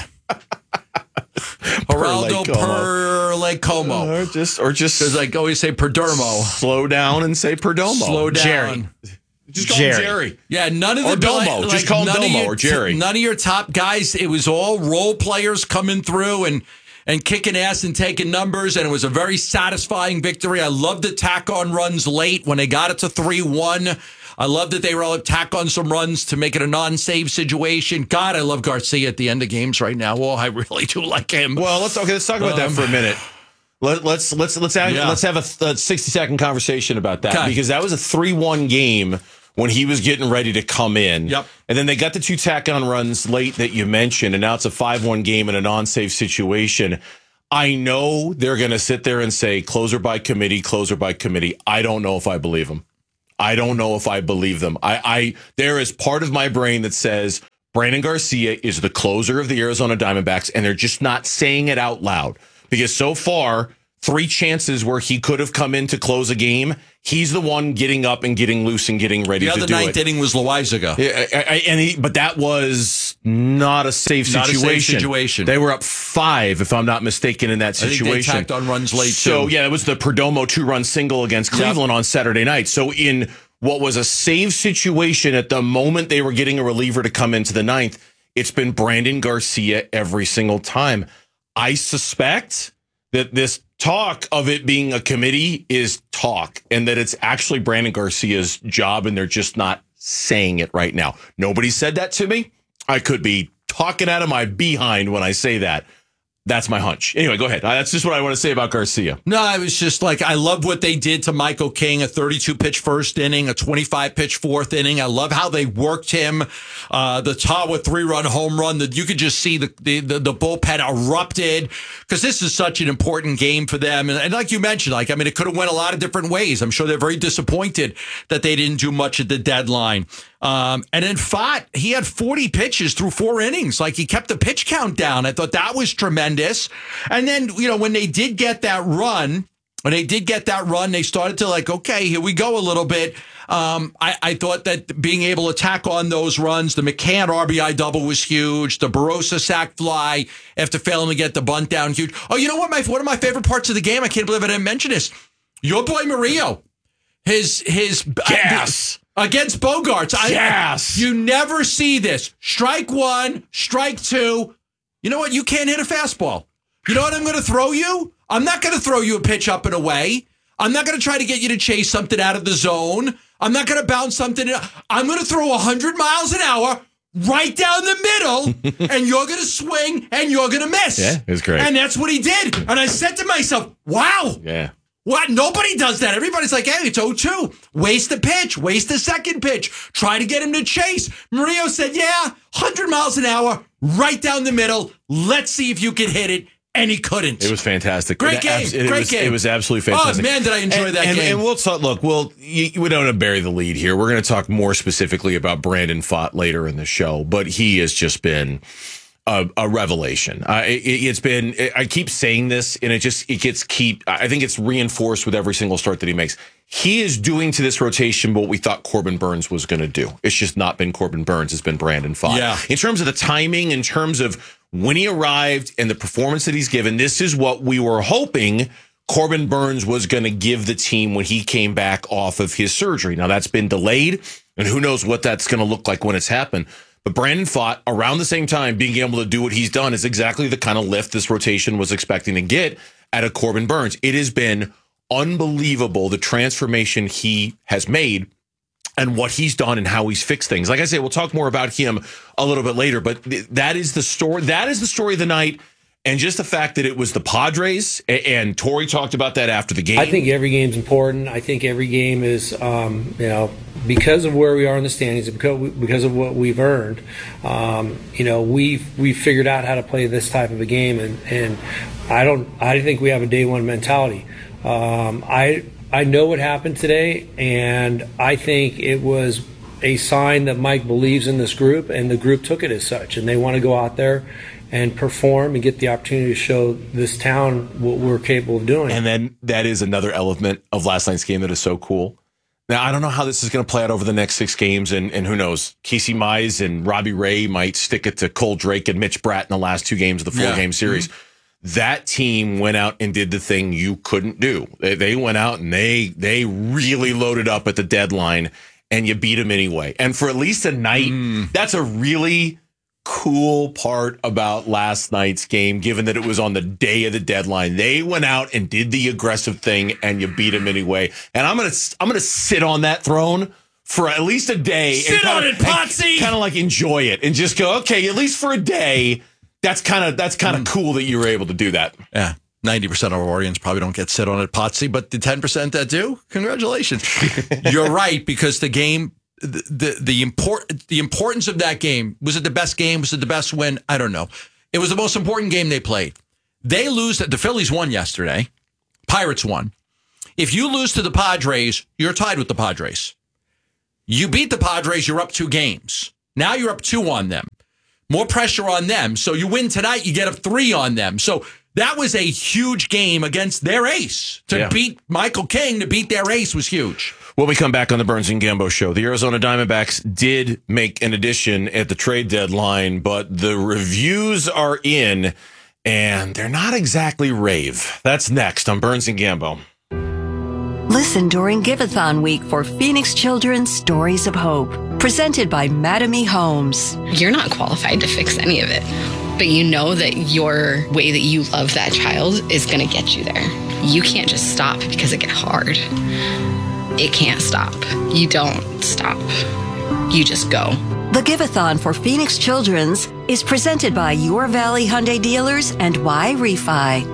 Geraldo Perlecomo. Or just because I always say Perdermo. Slow down and say Perdomo. Slow down. Jerry. Just call him Jerry. Yeah, none of the Domo. Just call him Domo or Jerry. None of your top guys. It was all role players coming through and kicking ass and taking numbers, and it was a very satisfying victory. I loved the tack-on runs late when they got it to 3-1. I love that they were able to tack on some runs to make it a non-save situation. God, I love Garcia at the end of games right now. Well, I really do like him. Well, let's talk about that for a minute. Let's have a 60-second conversation about that because that was a 3-1 game when he was getting ready to come in. Yep. And then they got the 2 tack-on runs late that you mentioned, and now it's a 5-1 game in a non-save situation. I know they're going to sit there and say closer by committee. I don't know if I believe them. I don't know if I believe them. There is part of my brain that says Brandon Garcia is the closer of the Arizona Diamondbacks, and they're just not saying it out loud. Because so far, 3 chances where he could have come in to close a game, he's the one getting up and getting loose and getting ready to do it. The other 9th inning was Loaizaga. But that was not a safe Not a situation. safe situation. They were up 5, if I'm not mistaken, in that situation. I think they tacked on runs late, So, too. yeah, it was the Perdomo 2-run single against Cleveland on Saturday night. So, in what was a save situation at the moment they were getting a reliever to come into the 9th, it's been Brandon Garcia every single time. I suspect that this talk of it being a committee is talk, and that it's actually Brandon Garcia's job, and they're just not saying it right now. Nobody said that to me. I could be talking out of my behind when I say that. That's my hunch. Anyway, go ahead. That's just what I want to say about Garcia. No, I was just like, I love what they did to Michael King, a 32-pitch first inning, a 25-pitch fourth inning. I love how they worked him. The Tawa 3-run home run, that you could just see the bullpen erupted, because this is such an important game for them. And like you mentioned, it could have went a lot of different ways. I'm sure they're very disappointed that they didn't do much at the deadline. And then Fott, he had 40 pitches through 4 innings. He kept the pitch count down. I thought that was tremendous. And then, when they did get that run, they started to okay, here we go a little bit. I thought that being able to tack on those runs, the McCann RBI double was huge. The Barossa sac fly after failing to get the bunt down, huge. Oh, you know what? One of my favorite parts of the game, I can't believe I didn't mention this. Your boy Murillo, his gas. Against Bogarts. Yes. You never see this. Strike 1, strike 2. You know what? You can't hit a fastball. You know what I'm going to throw you? I'm not going to throw you a pitch up and away. I'm not going to try to get you to chase something out of the zone. I'm not going to bounce something. I'm going to throw 100 miles an hour right down the middle, and you're going to swing and you're going to miss. Yeah, it's great. And that's what he did. And I said to myself, wow. Yeah. What? Nobody does that. Everybody's like, hey, it's 0-2. Waste the pitch. Waste the second pitch. Try to get him to chase. Murillo said, 100 miles an hour, right down the middle. Let's see if you can hit it. And he couldn't. It was fantastic. Great game. Great game. It was absolutely fantastic. Oh, man, did I enjoy that game. And we'll talk, look, we don't want to bury the lead here. We're going to talk more specifically about Brandon Fott later in the show, but he has just been a revelation. It's been, I keep saying this, and I think it's reinforced with every single start that he makes. He is doing to this rotation what we thought Corbin Burns was going to do. It's just not been Corbin Burns. It's been Brandon Fott. Yeah. In terms of the timing, in terms of when he arrived and the performance that he's given, this is what we were hoping Corbin Burns was going to give the team when he came back off of his surgery. Now, that's been delayed, and who knows what that's going to look like when it's happened. But Brandon Fott, around the same time, being able to do what he's done is exactly the kind of lift this rotation was expecting to get out of Corbin Burns. It has been unbelievable, the transformation he has made and what he's done and how he's fixed things. Like I say, we'll talk more about him a little bit later, but that is the story. That is the story of the night. And just the fact that it was the Padres, and Torey talked about that after the game. I think every game's important. I think every game is, because of where we are in the standings, because of what we've earned, we've figured out how to play this type of a game, and I think we have a day one mentality. I know what happened today, and I think it was a sign that Mike believes in this group, and the group took it as such, and they want to go out there and perform and get the opportunity to show this town what we're capable of doing. And then that is another element of last night's game that is so cool. Now, I don't know how this is going to play out over the next 6 games, and who knows? Casey Mize and Robbie Ray might stick it to Cole Drake and Mitch Bratt in the last 2 games of the 4-game series. Mm-hmm. That team went out and did the thing you couldn't do. They went out and they really loaded up at the deadline, and you beat them anyway. And for at least a night, that's a really cool part about last night's game, given that it was on the day of the deadline. They went out and did the aggressive thing, and you beat them anyway. And I'm gonna sit on that throne for at least a day. Sit on it, Potsy. Kind of like enjoy it and just go, okay, at least for a day. That's kind of cool that you were able to do that. Yeah. 90% of our audience probably don't get sit on it, Potsy, but the 10% that do, congratulations. You're right, because the game, the importance of that game, was it the best game? Was it the best win? I don't know. It was the most important game they played. They lose. The Phillies won yesterday. Pirates won. If you lose to the Padres, you're tied with the Padres. You beat the Padres, you're up 2 games. Now you're up 2 on them. More pressure on them. So you win tonight, you get up 3 on them. So that was a huge game against their ace. To beat Michael King, to beat their ace was huge. When we come back on the Burns and Gambo show, the Arizona Diamondbacks did make an addition at the trade deadline, but the reviews are in, and they're not exactly rave. That's next on Burns and Gambo. Listen during Giveathon week for Phoenix Children's Stories of Hope, presented by Mattamy Homes. You're not qualified to fix any of it, but you know that your way that you love that child is going to get you there. You can't just stop because it get hard. It can't stop. You don't stop. You just go. The Giveathon for Phoenix Children's is presented by Your Valley Hyundai Dealers and Y-Refi.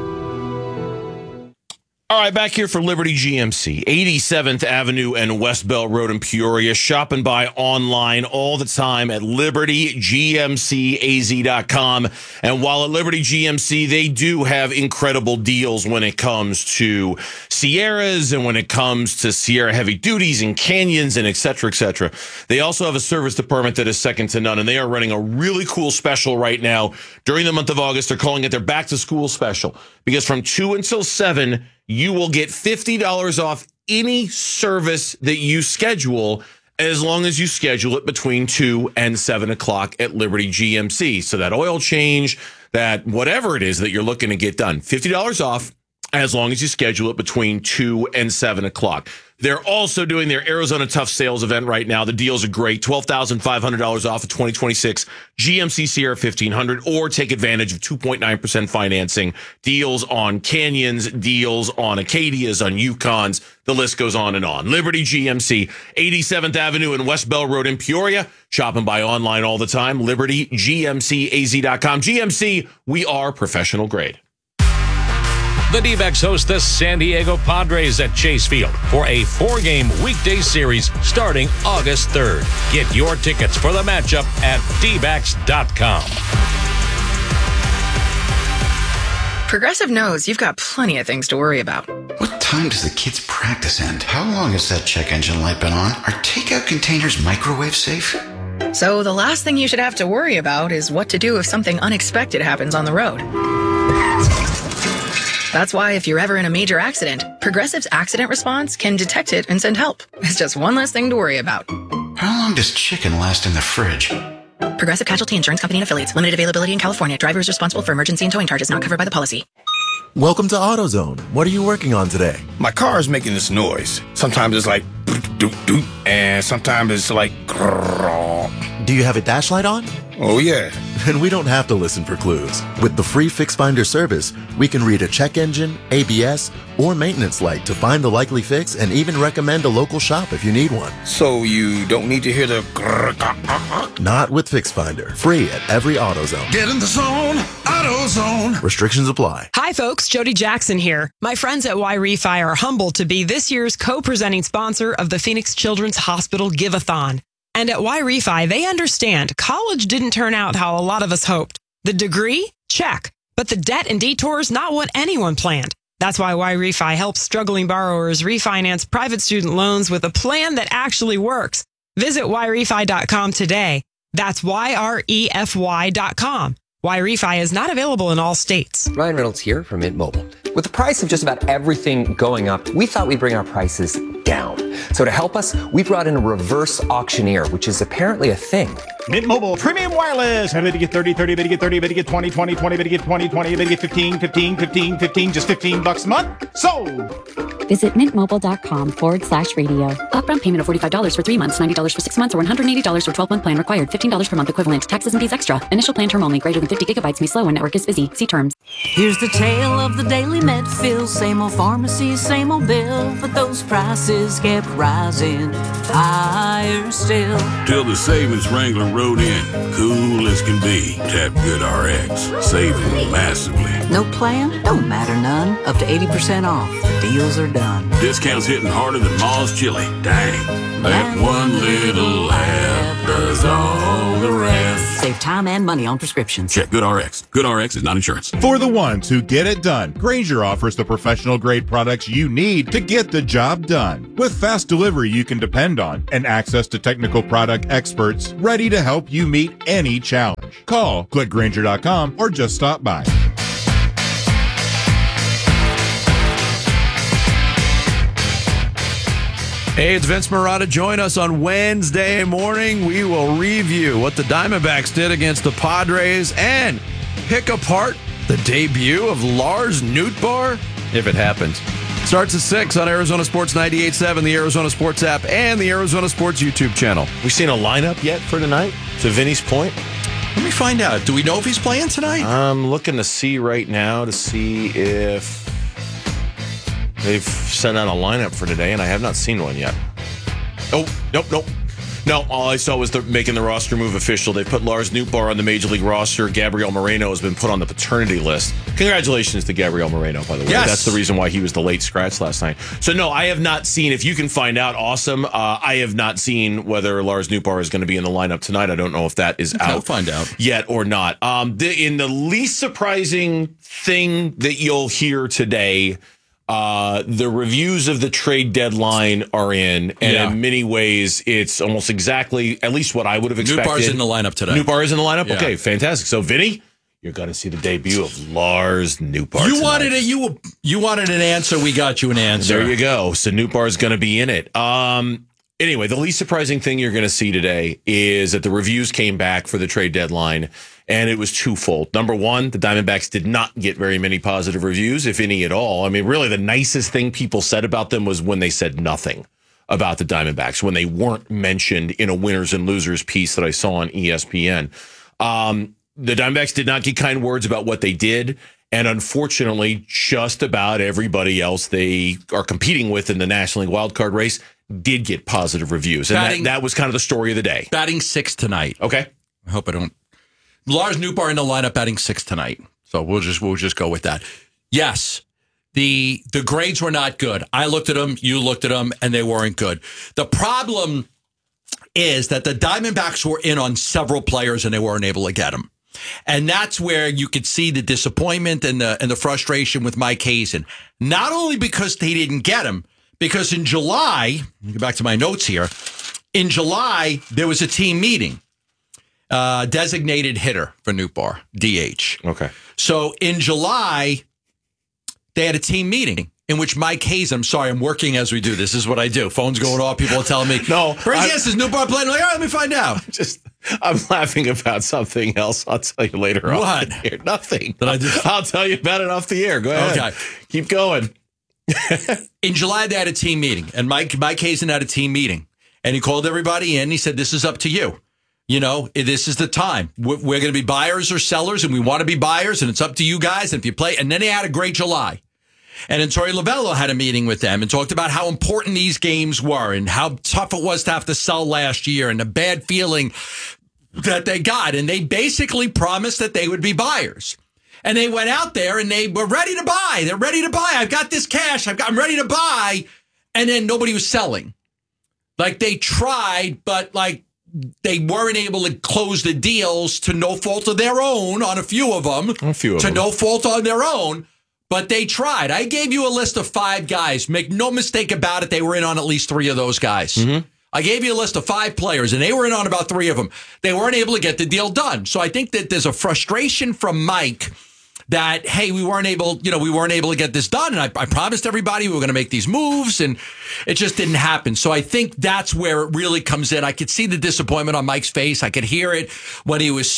All right, back here for Liberty GMC, 87th Avenue and West Bell Road in Peoria. Shop and buy online all the time at libertygmcaz.com. And while at Liberty GMC, they do have incredible deals when it comes to Sierras and when it comes to Sierra heavy duties and Canyons and et cetera, et cetera. They also have a service department that is second to none, and they are running a really cool special right now. During the month of August, they're calling it their back to school special, because from 2 until 7, you will get $50 off any service that you schedule, as long as you schedule it between 2 and 7 o'clock at Liberty GMC. So that oil change, that whatever it is that you're looking to get done, $50 off as long as you schedule it between 2 and 7 o'clock. They're also doing their Arizona Tough Sales event right now. The deals are great. $12,500 off of 2026 GMC Sierra 1500, or take advantage of 2.9% financing. Deals on Canyons, deals on Acadias, on Yukons. The list goes on and on. Liberty GMC, 87th Avenue and West Bell Road in Peoria. Shop and buy online all the time. LibertyGMCAZ.com. GMC, we are professional grade. The D-backs host the San Diego Padres at Chase Field for a 4-game weekday series starting August 3rd. Get your tickets for the matchup at dbacks.com. Progressive knows you've got plenty of things to worry about. What time does the kids' practice end? How long has that check engine light been on? Are takeout containers microwave safe? So the last thing you should have to worry about is what to do if something unexpected happens on the road. That's why if you're ever in a major accident, Progressive's accident response can detect it and send help. It's just one less thing to worry about. How long does chicken last in the fridge? Progressive Casualty Insurance Company and Affiliates. Limited availability in California. Driver is responsible for emergency and towing charges not covered by the policy. Welcome to AutoZone. What are you working on today? My car is making this noise. Sometimes it's like doot, and sometimes it's like grrr. Do you have a dash light on? Oh, yeah. And we don't have to listen for clues. With the free Fix Finder service, we can read a check engine, ABS, or maintenance light to find the likely fix and even recommend a local shop if you need one. So you don't need to hear the grrr. Not with Fix Finder. Free at every AutoZone. Get in the zone, AutoZone. Restrictions apply. Hi, folks. Jody Jackson here. My friends at Y-Refi are humbled to be this year's co-presenting sponsor of the Phoenix Children's Hospital Giveathon. And at Y-Refi, they understand college didn't turn out how a lot of us hoped. The degree? Check. But the debt and detours, not what anyone planned. That's why Y-Refi helps struggling borrowers refinance private student loans with a plan that actually works. Visit YRefi.com today. That's YREFY.com. Y-Refi is not available in all states. Ryan Reynolds here from Mint Mobile. With the price of just about everything going up, we thought we'd bring our prices down. So to help us, we brought in a reverse auctioneer, which is apparently a thing. Mint Mobile Premium Wireless. How to get 30, 30, to get 30, to get 20, 20, 20, to get 20, 20, to get 15, 15, 15, 15, just $15 a month. Sold! Visit mintmobile.com/radio. Upfront payment of $45 for 3 months, $90 for 6 months, or $180 for 12-month plan required. $15 per month equivalent. Taxes and fees extra. Initial plan term only. Greater than 50 gigabytes may slow when network is busy. See terms. Here's the tale of the daily Medfill. Same old pharmacy, same old bill. But those prices kept rising higher still. Till the savings Wrangler rode in. Cool as can be. Tap GoodRx. Saving massively. No plan? Don't matter none. Up to 80% off. Deals are done. Discounts hitting harder than Ma's chili. Dang. That one little app does all the rest. Save time and money on prescriptions. Check GoodRx. GoodRx is not insurance. For the ones who get it done, Grainger offers the professional grade products you need to get the job done. With fast delivery you can depend on and access to technical product experts ready to help you meet any challenge. Call, click Grainger.com, or just stop by. Hey, it's Vince Marotta. Join us on Wednesday morning. We will review what the Diamondbacks did against the Padres and pick apart the debut of Lars Nootbaar, if it happens. Starts at 6 on Arizona Sports 98.7, the Arizona Sports app, and the Arizona Sports YouTube channel. We seen a lineup yet for tonight? To Vinny's point? Let me find out. Do we know if he's playing tonight? I'm looking to see right now to see if they've sent out a lineup for today, and I have not seen one yet. Oh, nope. No, all I saw was making the roster move official. They put Lars Nootbaar on the Major League roster. Gabriel Moreno has been put on the paternity list. Congratulations to Gabriel Moreno, by the way. Yes. That's the reason why he was the late scratch last night. So, no, I have not seen. If you can find out, awesome. I have not seen whether Lars Nootbaar is going to be in the lineup tonight. I don't know if that is out. We'll find out. Yet or not. In the least surprising thing that you'll hear today, the reviews of the trade deadline are in, and in many ways, it's almost exactly at least what I would have expected. Nootbaar's in the lineup today. Nootbaar is in the lineup? Yeah. Okay, fantastic. So, Vinny, you're going to see the debut of Lars Nootbaar You tonight. you wanted an answer. We got you an answer. There you go. So Nootbaar is going to be in it. Anyway, the least surprising thing you're going to see today is that the reviews came back for the trade deadline, and it was twofold. Number one, the Diamondbacks did not get very many positive reviews, if any at all. I mean, really, the nicest thing people said about them was when they said nothing about the Diamondbacks, when they weren't mentioned in a winners and losers piece that I saw on ESPN. The Diamondbacks did not get kind words about what they did. And unfortunately, just about everybody else they are competing with in the National League wildcard race did get positive reviews. And that was kind of the story of the day. Batting 6 tonight. Okay. I hope I don't. Lars Nootbaar in the lineup batting 6 tonight. So we'll just go with that. Yes. The grades were not good. I looked at them, you looked at them, and they weren't good. The problem is that the Diamondbacks were in on several players and they weren't able to get them. And that's where you could see the disappointment and the frustration with Mike Hazen. Not only because they didn't get him, because in July, let me go back to my notes here. In July, there was a team meeting. Designated hitter for Nootbaar, DH. Okay. So in July, they had a team meeting in which Mike Hazen, I'm sorry, I'm working as we do. This is what I do. Phone's going off. People are telling me, no. Yes, is Nootbaar playing? I'm like, all right, let me find out. I'm laughing about something else. I'll tell you later on. What? Here. Nothing. Did I'll tell you about it off the air. Go ahead. Okay. Keep going. In July, they had a team meeting, and Mike Hazen had a team meeting, and he called everybody in. He said, this is up to you. You know, this is the time. We're going to be buyers or sellers, and we want to be buyers, and it's up to you guys. And if you play, and then they had a great July. And then Torey Lovello had a meeting with them and talked about how important these games were and how tough it was to have to sell last year and the bad feeling that they got. And they basically promised that they would be buyers. And they went out there and they were ready to buy. They're ready to buy. I've got this cash. I'm ready to buy. And then nobody was selling. Like they tried, but like they weren't able to close the deals to no fault of their own on a few of them. No fault on their own. But they tried. I gave you a list of 5 guys. Make no mistake about it. They were in on at least 3 of those guys. Mm-hmm. I gave you a list of 5 players, and they were in on about 3 of them. They weren't able to get the deal done. So I think that there's a frustration from Mike that, hey, we weren't able to get this done. And I promised everybody we were going to make these moves, and it just didn't happen. So I think that's where it really comes in. I could see the disappointment on Mike's face. I could hear it when he was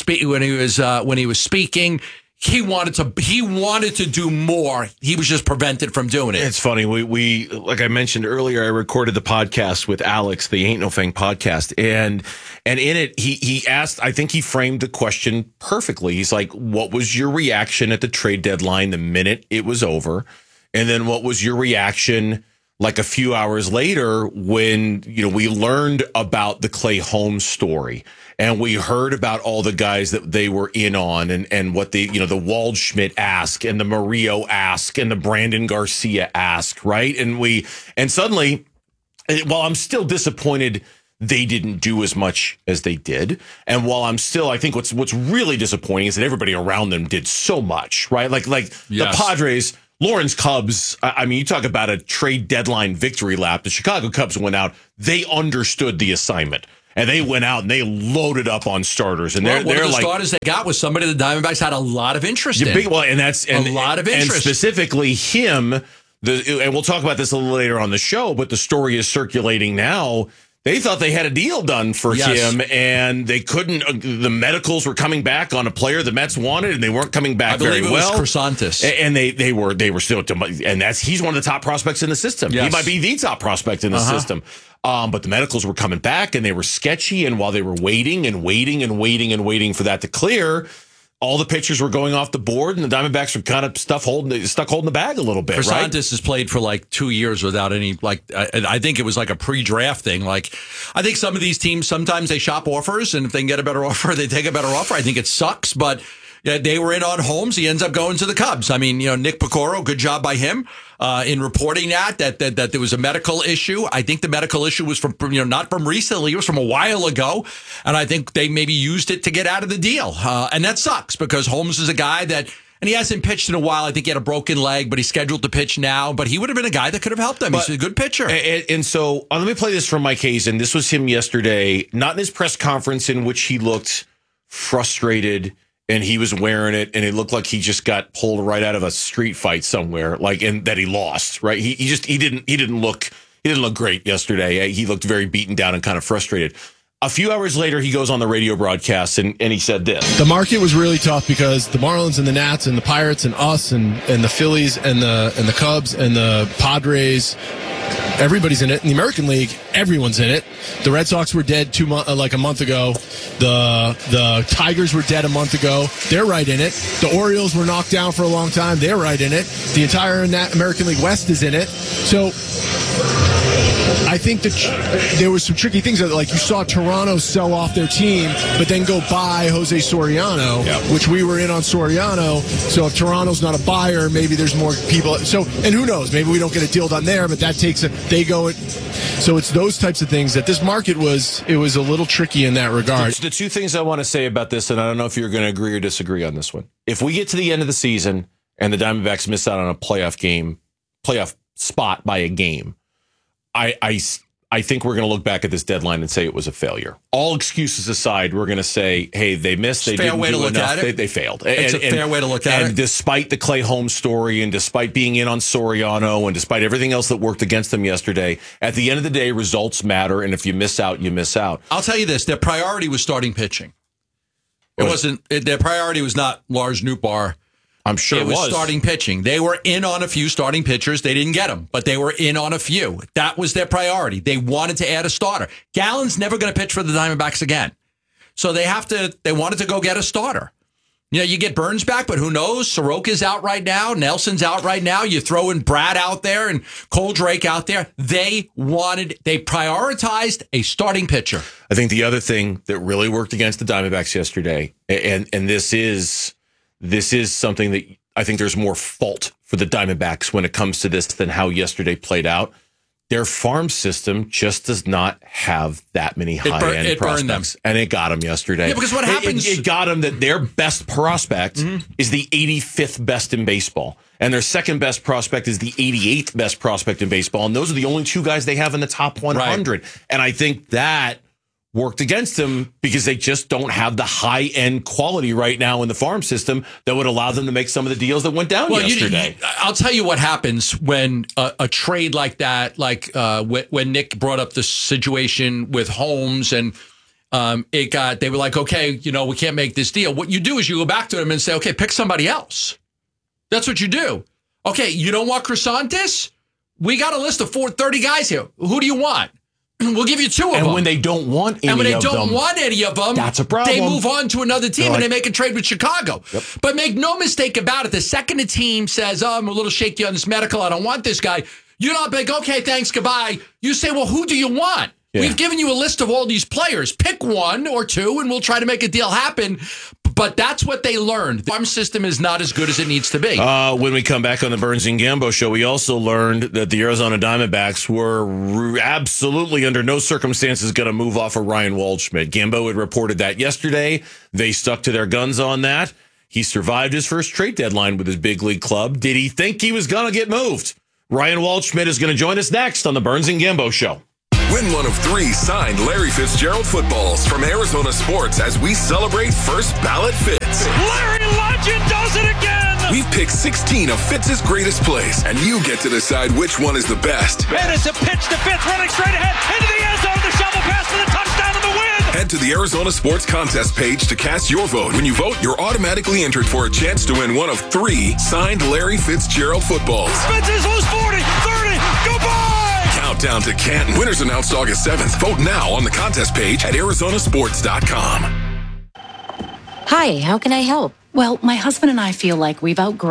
speaking. He wanted to do more. He was just prevented from doing it. It's funny. We like I mentioned earlier, I recorded the podcast with Alex, the Ain't No Fang podcast. And in it, he asked, I think he framed the question perfectly. He's like, what was your reaction at the trade deadline the minute it was over? And then what was your reaction like a few hours later when, we learned about the Clay Holmes story? And we heard about all the guys that they were in on and what the Waldschmidt ask and the Murillo ask and the Brandon Garcia ask, right? And suddenly, while I'm still disappointed they didn't do as much as they did, and while I think what's really disappointing is that everybody around them did so much, right? Like yes. The Padres, Lawrence Cubs, I mean, you talk about a trade deadline victory lap. The Chicago Cubs went out. They understood the assignment. And they went out and they loaded up on starters. And one of the starters they got was somebody the Diamondbacks had a lot of interest in. A lot of interest. And specifically him, and we'll talk about this a little later on the show, but the story is circulating now. They thought they had a deal done for him, and they couldn't. The medicals were coming back on a player the Mets wanted, and they weren't coming back very well. I believe it was Crisantis, and they were still, and he's one of the top prospects in the system. Yes. He might be the top prospect in the system. But the medicals were coming back, and they were sketchy. And while they were waiting for that to clear, all the pitchers were going off the board, and the Diamondbacks were kind of stuck holding the bag a little bit. Crisantis has played for like 2 years without any, I think it was like a pre-draft thing. Like, I think some of these teams, sometimes they shop offers, and if they can get a better offer, they take a better offer. I think it sucks, but they were in on Holmes. He ends up going to the Cubs. I mean, Nick Pecoro, good job by him in reporting that there was a medical issue. I think the medical issue was from not from recently. It was from a while ago. And I think they maybe used it to get out of the deal. And that sucks because Holmes is a guy that, and he hasn't pitched in a while. I think he had a broken leg, but he's scheduled to pitch now. But he would have been a guy that could have helped them. He's a good pitcher. And so let me play this from Mike Hazen. This was him yesterday, not in his press conference in which he looked frustrated and he was wearing it, and it looked like he just got pulled right out of a street fight somewhere, and that he lost. Right? He didn't look great yesterday. He looked very beaten down and kind of frustrated. A few hours later, he goes on the radio broadcast and he said this. The market was really tough because the Marlins and the Nats and the Pirates and us and the Phillies and the Cubs and the Padres, everybody's in it. In the American League, everyone's in it. The Red Sox were dead a month ago. The Tigers were dead a month ago. They're right in it. The Orioles were knocked down for a long time. They're right in it. The entire American League West is in it. So I think that there was some tricky things that, like, you saw Toronto sell off their team, but then go buy Jose Soriano, which we were in on Soriano. So if Toronto's not a buyer, maybe there's more people. So, and who knows? Maybe we don't get a deal done there, but that takes so it's those types of things that this market was a little tricky in that regard. The two things I want to say about this, and I don't know if you're going to agree or disagree on this one. If we get to the end of the season and the Diamondbacks miss out on a playoff spot by a game, I think we're going to look back at this deadline and say it was a failure. All excuses aside, we're going to say, hey, they missed. They didn't do enough. They failed. It's a fair way to look at it. And despite the Clay Holmes story and despite being in on Soriano and despite everything else that worked against them yesterday, at the end of the day, results matter. And if you miss out, you miss out. I'll tell you this. Their priority was starting pitching. Their priority was not Lars Nootbaar. I'm sure it was starting pitching. They were in on a few starting pitchers. They didn't get them, but they were in on a few. That was their priority. They wanted to add a starter. Gallen's never going to pitch for the Diamondbacks again. So they wanted to go get a starter. You get Burns back, but who knows? Soroka's out right now. Nelson's out right now. You throw in Brad out there and Cole Drake out there. They prioritized a starting pitcher. I think the other thing that really worked against the Diamondbacks yesterday, and this is something that I think there's more fault for the Diamondbacks when it comes to this than how yesterday played out. Their farm system just does not have that many high-end prospects. And it got them yesterday. Yeah, because what happens... It got them that their best prospect is the 85th best in baseball. And their second best prospect is the 88th best prospect in baseball. And those are the only two guys they have in the top 100. Right. And I think that worked against them because they just don't have the high-end quality right now in the farm system that would allow them to make some of the deals that went down yesterday. I'll tell you what happens when a trade like that, when Nick brought up the situation with Holmes and they were like, okay, we can't make this deal. What you do is you go back to them and say, okay, pick somebody else. That's what you do. Okay, you don't want Crisantis? We got a list of 30 guys here. Who do you want? We'll give you two of them. And when they don't want any of them, that's a problem. They move on to another team and they make a trade with Chicago. Yep. But make no mistake about it, the second a team says, I'm a little shaky on this medical, I don't want this guy, you're not big, okay, thanks, goodbye. You say, well, who do you want? Yeah. We've given you a list of all these players. Pick one or two and we'll try to make a deal happen. But that's what they learned. The farm system is not as good as it needs to be. When we come back on the Burns and Gambo show, we also learned that the Arizona Diamondbacks were absolutely under no circumstances going to move off of Ryan Waldschmidt. Gambo had reported that yesterday. They stuck to their guns on that. He survived his first trade deadline with his big league club. Did he think he was going to get moved? Ryan Waldschmidt is going to join us next on the Burns and Gambo show. Win one of 3 signed Larry Fitzgerald footballs from Arizona Sports as we celebrate first ballot fits. Larry Legend does it again! We've picked 16 of Fitz's greatest plays, and you get to decide which one is the best. And it's a pitch to Fitz, running straight ahead into the end zone. The shovel pass for the touchdown and the win. Head to the Arizona Sports Contest page to cast your vote. When you vote, you're automatically entered for a chance to win one of 3 signed Larry Fitzgerald footballs. Fitz is loose 40, 30, goodbye! Countdown to Canton. Winners announced August 7th. Vote now on the contest page at arizonasports.com. Hi, how can I help? Well, my husband and I feel like we've outgrown